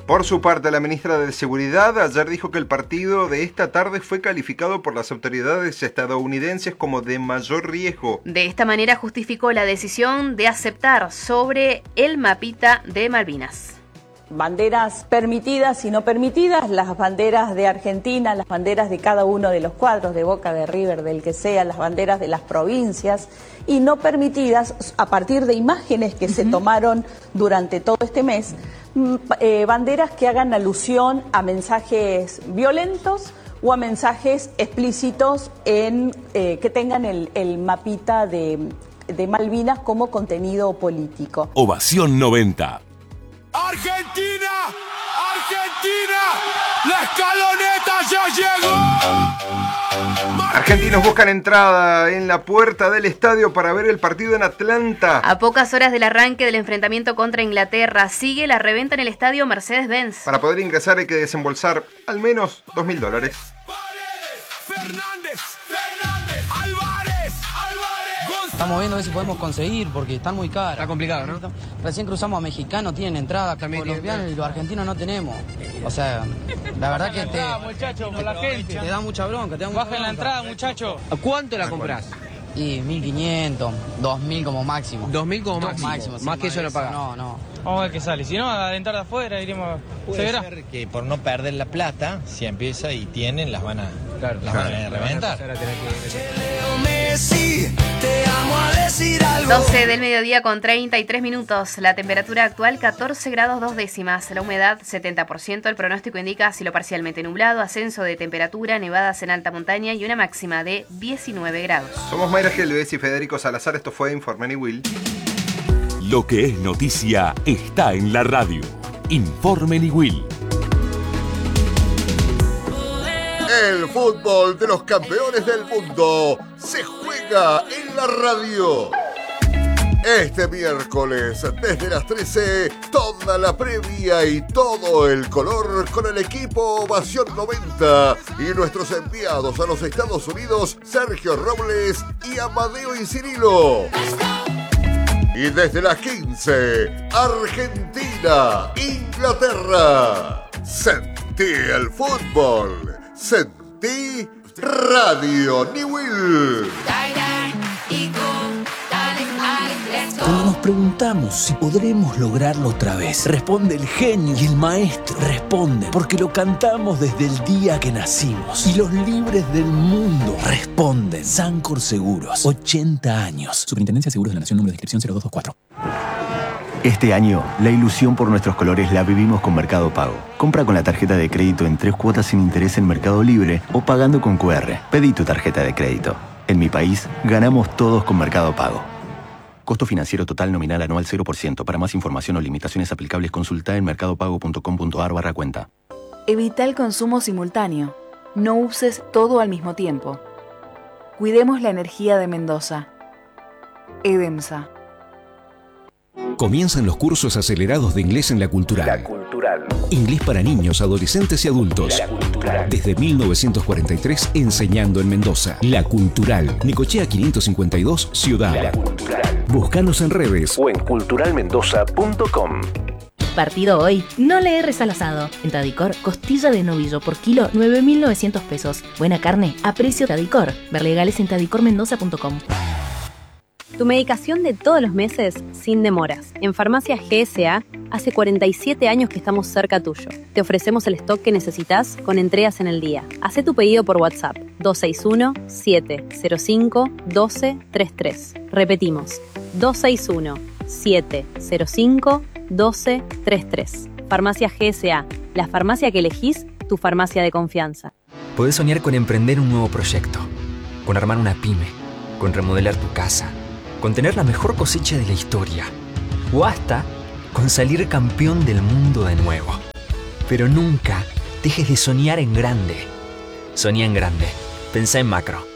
Por su parte, la ministra de Seguridad ayer dijo que el partido de esta tarde fue calificado por las autoridades estadounidenses como de mayor riesgo. De esta manera justificó la decisión de aceptar sobre el mapita de Malvinas. Banderas permitidas y no permitidas, las banderas de Argentina, las banderas de cada uno de los cuadros, de Boca, de River, del que sea, las banderas de las provincias, y no permitidas a partir de imágenes que se tomaron durante todo este mes, banderas que hagan alusión a mensajes violentos o a mensajes explícitos que tengan el mapita de Malvinas como contenido político. Ovación 90. ¡Argentina! ¡Argentina! ¡La escaloneta ya llegó! Argentinos buscan entrada en la puerta del estadio para ver el partido en Atlanta. A pocas horas del arranque del enfrentamiento contra Inglaterra, sigue la reventa en el estadio Mercedes-Benz. Para poder ingresar hay que desembolsar al menos $2.000. Fernández, Álvarez. Estamos viendo a ver si podemos conseguir porque están muy caras. Está complicado, ¿no? Recién cruzamos a mexicanos, tienen entrada, colombianos y los argentinos no tenemos. O sea, la verdad que muchachos, por la gente. Te da mucha bronca. Bajen la entrada, muchachos. ¿A cuánto la compras? Y 1.500, 2.000 como máximo. 2.000 como máximo. Más que eso no pagas. No. Vamos a ver qué sale. Si no, a adentar de afuera iremos. Puede ser que por no perder la plata, si empieza y tienen, las van a reventar. 12 del mediodía con 33 minutos. La temperatura actual 14 grados 2 décimas. La humedad 70%. El pronóstico indica cielo parcialmente nublado, ascenso de temperatura, nevadas en alta montaña y una máxima de 19 grados. Somos Mayra Gelbez y Federico Salazar. Esto fue Informe Niwil. Lo que es noticia está en la radio. Informe Niwil. El fútbol de los campeones del mundo se juega en la radio. Este miércoles, desde las 13, toda la previa y todo el color con el equipo Ovación 90 y nuestros enviados a los Estados Unidos, Sergio Robles y Amadeo y Cirilo. Y desde las 15, Argentina, Inglaterra. Sentí el fútbol. Sentí Radio Niwil. Cuando nos preguntamos si podremos lograrlo otra vez, responde el genio y el maestro. Responde porque lo cantamos desde el día que nacimos. Y los libres del mundo responden. Sancor Seguros, 80 años. Superintendencia de Seguros de la Nación, número de inscripción 0224. Este año, la ilusión por nuestros colores la vivimos con Mercado Pago. Compra con la tarjeta de crédito en 3 cuotas sin interés en Mercado Libre o pagando con QR. Pedí tu tarjeta de crédito. En mi país, ganamos todos con Mercado Pago. Costo financiero total nominal anual 0%. Para más información o limitaciones aplicables, consulta en mercadopago.com.ar/cuenta. Evita el consumo simultáneo. No uses todo al mismo tiempo. Cuidemos la energía de Mendoza. EDEMSA. Comienzan los cursos acelerados de inglés en La Cultural. La Cultural. Inglés para niños, adolescentes y adultos. La Cultural. Desde 1943 enseñando en Mendoza. La Cultural. Necochea 552, Ciudad. La Cultural. Búscanos en redes o en culturalmendoza.com. Partido hoy, no le erres al asado. En Tadicor, costilla de novillo por kilo, 9.900 pesos. Buena carne, a precio Tadicor. Ver legales en tadicormendoza.com. Tu medicación de todos los meses sin demoras. En Farmacia GSA, hace 47 años que estamos cerca tuyo. Te ofrecemos el stock que necesitas con entregas en el día. Hacé tu pedido por WhatsApp 261-705-1233. Repetimos, 261-705-1233. Farmacia GSA, la farmacia que elegís, tu farmacia de confianza. Podés soñar con emprender un nuevo proyecto, con armar una pyme, con remodelar tu casa, con tener la mejor cosecha de la historia o hasta con salir campeón del mundo de nuevo. Pero nunca dejes de soñar en grande. Soñá en grande. Pensá en macro.